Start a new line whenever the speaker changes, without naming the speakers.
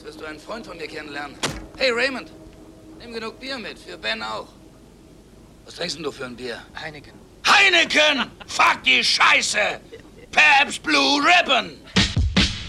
wirst du einen Freund von mir kennenlernen. Hey, Raymond, nimm genug Bier mit, für Ben auch. Was trinkst denn du für ein Bier?
Heineken.
Heineken! Fuck die Scheiße! Pabst Blue Ribbon!